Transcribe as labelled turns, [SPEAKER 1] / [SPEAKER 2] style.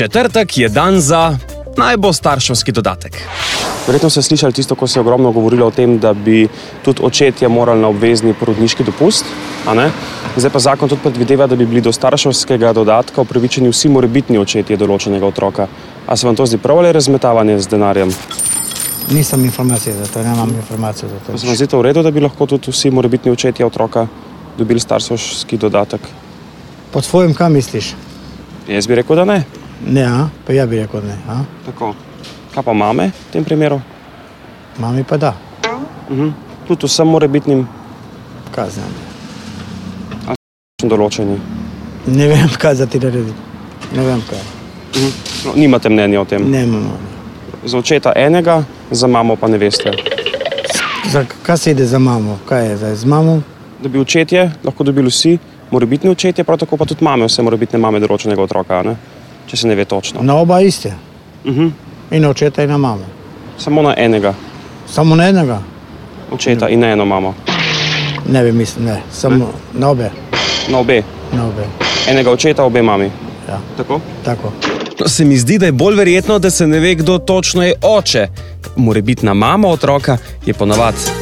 [SPEAKER 1] Četrtek je dan za naj bo starševski dodatek.
[SPEAKER 2] Verjetno ste slišali tisto, ko se je ogromno govorilo o tem, da bi tudi očetje morali na obvezni porodniški dopust, a ne? Zdaj pa zakon tudi predvideva, da bi bili do starševskega dodatka upravičeni vsi morebitni očetje določenega otroka. A se vam to zdi prav ali razmetavanje z denarjem?
[SPEAKER 3] Nisem informacije za to, nemam informacije za to.
[SPEAKER 2] Se vam zdi to v redu, da bi lahko tudi vsi morebitni očetje otroka dobili starševski dodatek?
[SPEAKER 3] Po tvojim, kaj misliš?
[SPEAKER 2] Jaz bi rekel, da ne.
[SPEAKER 3] Ne, pa ja bi rekel ne.
[SPEAKER 2] Tako. Kaj pa mame v tem primeru?
[SPEAKER 3] Mami pa da.
[SPEAKER 2] Tudi vsem morebitnim
[SPEAKER 3] Kaj znam?
[SPEAKER 2] določeni.
[SPEAKER 3] Ne vem, kaj za ti narediti. Ne vem, kaj.
[SPEAKER 2] No, nimate mnenja o tem?
[SPEAKER 3] Nemamo.
[SPEAKER 2] Za očeta enega, za mamo pa ne veste.
[SPEAKER 3] Kaj se ide za mamo? Kaj je zdaj z mamo?
[SPEAKER 2] Da bi očetje lahko dobili vsi, morebitni očetje, prav tako pa tudi mame, vse morebitne mame določenega otroka, ne? Če se ne ve točno.
[SPEAKER 3] Na oba iste. In očeta in na mamo.
[SPEAKER 2] Samo na enega
[SPEAKER 3] Samo na enega?
[SPEAKER 2] očeta in na eno mamo.
[SPEAKER 3] Ne bi mislim, ne. Samo na obe.
[SPEAKER 2] Na obe.
[SPEAKER 3] Na obe.
[SPEAKER 2] Enega očeta, obe mami.
[SPEAKER 3] Ja.
[SPEAKER 2] Tako?
[SPEAKER 3] Tako.
[SPEAKER 1] Se mi zdi, da je bolj verjetno, da se ne ve, kdo točno je oče. Morebitna mama otroka je ponavadi